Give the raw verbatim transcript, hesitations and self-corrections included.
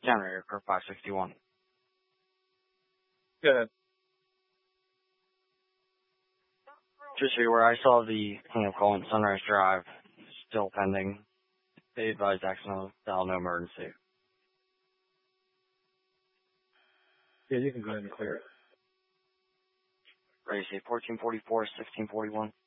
Generator, Kirk five sixty-one. Good. Just so you're aware, I saw the cleanup call in Sunrise Drive, still pending. They advised accidental dial, no emergency. Yeah, you can go ahead and clear it. Ready to say fourteen forty-four, sixteen forty-one.